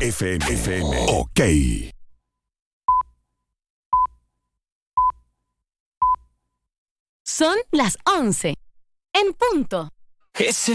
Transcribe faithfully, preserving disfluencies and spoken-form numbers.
F M. F M. Ok. Son las once. En punto. Ese